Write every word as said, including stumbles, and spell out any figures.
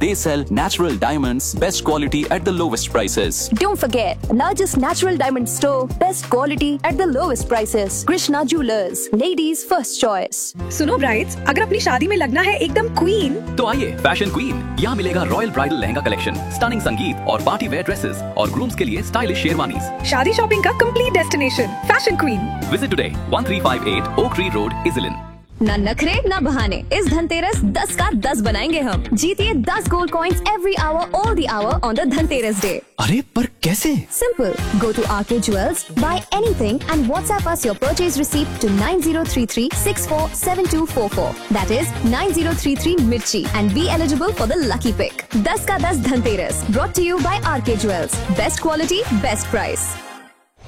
They sell natural diamonds, best quality at the lowest prices. Don't forget, largest natural diamond store, best quality at the lowest prices. Krishna Jewelers, ladies first choice. सुनो brides, अगर अपनी शादी में लगना है एकदम queen, तो आइए फैशन क्वीन। यहाँ मिलेगा royal bridal lehenga collection, stunning संगीत और पार्टी वेयर ड्रेसेस और ग्रूम्स के लिए स्टाइलिश शेरवानीज। शादी शॉपिंग का complete destination fashion queen. Visit today one three five eight oak tree road, इजलिन। ना नखरे ना बहाने, इस धनतेरस दस का दस बनाएंगे हम। जीतिए दस gold coins every hour all the hour on the Dhanteras day. अरे पर कैसे? Simple. Go to R K Jewels, buy anything and WhatsApp us your purchase receipt to nine zero three three six four seven two four four. That is nine zero three three Mirchi and be eligible for the lucky pick. दस का दस Dhanteras brought to you by R K Jewels. Best quality, best price.